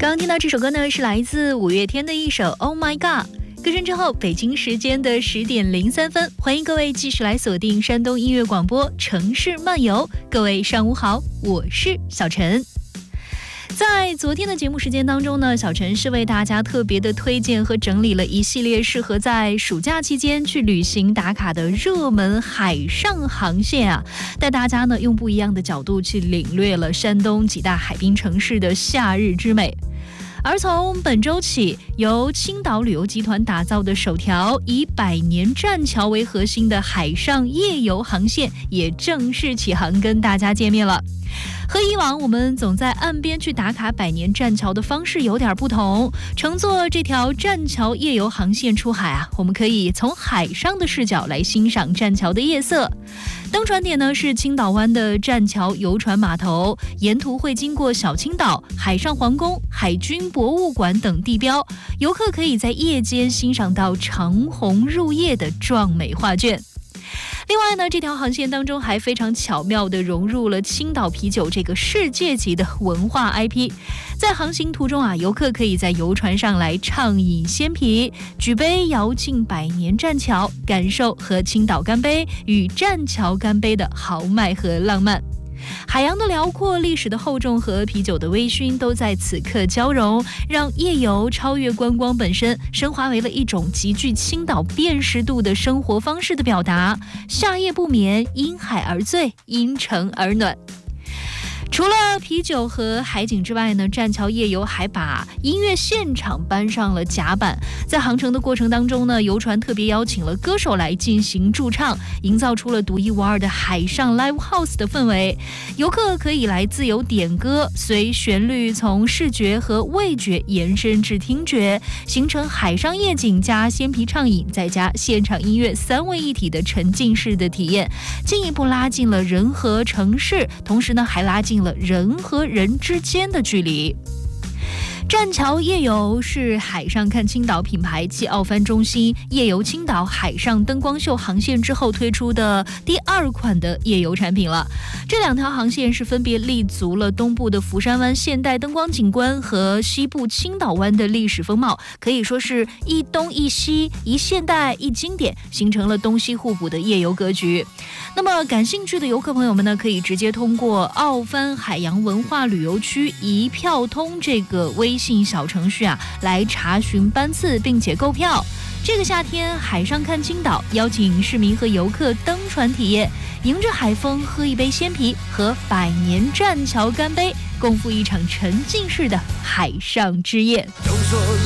刚刚听到这首歌呢，是来自五月天的一首 Oh My God。歌声之后，北京时间的10点03分，欢迎各位继续来锁定山东音乐广播城市漫游。各位上午好，我是小陈。在昨天的节目时间当中呢，小陈是为大家特别的推荐和整理了一系列适合在暑假期间去旅行打卡的热门海上航线啊，带大家呢用不一样的角度去领略了山东几大海滨城市的夏日之美。而从本周起，由青岛旅游集团打造的首条以百年栈桥为核心的海上夜游航线也正式起航，跟大家见面了。和以往我们总在岸边去打卡百年栈桥的方式有点不同，乘坐这条栈桥夜游航线出海啊，我们可以从海上的视角来欣赏栈桥的夜色。登船点呢是青岛湾的栈桥游船码头，沿途会经过小青岛、海上皇宫、海军博物馆等地标，游客可以在夜间欣赏到长虹入夜的壮美画卷。另外呢，这条航线当中还非常巧妙地融入了青岛啤酒这个世界级的文化 IP。在航行途中啊，游客可以在游船上来畅饮鲜啤，举杯遥敬百年栈桥，感受和青岛干杯与栈桥干杯的豪迈和浪漫。海洋的辽阔、历史的厚重和啤酒的微醺都在此刻交融，让夜游超越观光本身，升华为了一种极具青岛辨识度的生活方式的表达。夏夜不眠，因海而醉，因城而暖。除了啤酒和海景之外呢，栈桥夜游还把音乐现场搬上了甲板。在航程的过程当中呢，游船特别邀请了歌手来进行驻唱，营造出了独一无二的海上 live house 的氛围。游客可以来自由点歌，随旋律从视觉和味觉延伸至听觉，形成海上夜景加鲜啤畅饮再加现场音乐3位一体的沉浸式的体验，进一步拉近了人和城市，同时呢还拉近了人和人之间的距离。栈桥夜游是海上看青岛品牌继奥帆中心夜游青岛海上灯光秀航线之后推出的第2款的夜游产品了。这2条航线是分别立足了东部的福山湾现代灯光景观和西部青岛湾的历史风貌，可以说是一东一西，一现代一经典，形成了东西互补的夜游格局。那么感兴趣的游客朋友们呢，可以直接通过奥帆海洋文化旅游区一票通这个微信小程序啊，来查询班次并且购票。这个夏天海上看青岛，邀请市民和游客登船体验，迎着海风喝一杯鲜啤，和百年栈桥干杯，共赴一场沉浸式的海上之夜。